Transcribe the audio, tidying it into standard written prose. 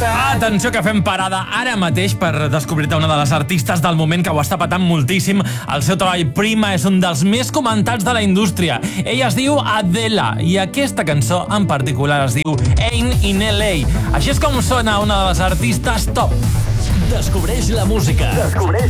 Atenció que fem parada ara mateix per descobrir-te una de les artistes del moment que ho està patant moltíssim. El seu treball Prima és un dels més comentats de la indústria. Ella es diu Adela i aquesta cançó en particular es diu Ain't in LA. Així és com sona una de les artistes top. Descobreix la música. Descobreix